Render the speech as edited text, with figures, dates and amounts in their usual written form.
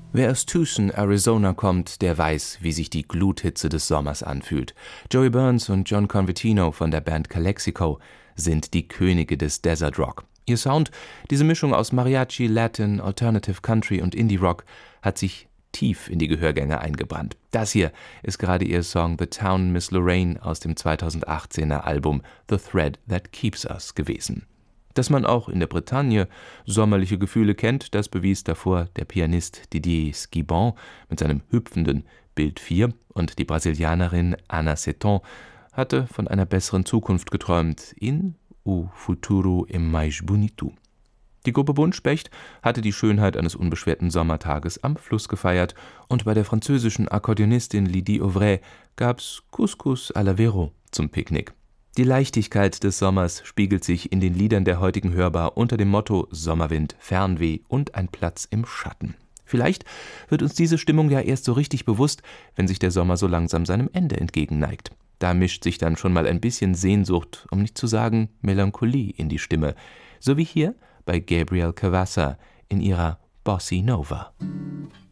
Wer aus Tucson, Arizona kommt, der weiß, wie sich die Gluthitze des Sommers anfühlt. Joey Burns und John Convertino von der Band Calexico sind die Könige des Desert Rock. Ihr Sound, diese Mischung aus Mariachi, Latin, Alternative Country und Indie Rock, hat sich tief in die Gehörgänge eingebrannt. Das hier ist gerade ihr Song The Town Miss Lorraine aus dem 2018er Album The Thread That Keeps Us gewesen. Dass man auch in der Bretagne sommerliche Gefühle kennt, das bewies davor der Pianist Didier Skibon mit seinem hüpfenden Bild 4 und die Brasilianerin Ana Seton hatte von einer besseren Zukunft geträumt in O Futuro é Mais Bonito. Die Gruppe Buntspecht hatte die Schönheit eines unbeschwerten Sommertages am Fluss gefeiert und bei der französischen Akkordeonistin Lydie Auvray gab's Couscous à la Véro zum Picknick. Die Leichtigkeit des Sommers spiegelt sich in den Liedern der heutigen hörbar unter dem Motto Sommerwind, Fernweh und ein Platz im Schatten. Vielleicht wird uns diese Stimmung ja erst so richtig bewusst, wenn sich der Sommer so langsam seinem Ende entgegenneigt. Da mischt sich dann schon mal ein bisschen Sehnsucht, um nicht zu sagen Melancholie in die Stimme, so wie hier bei Gabrielle Cavassa in ihrer Bossa Nova.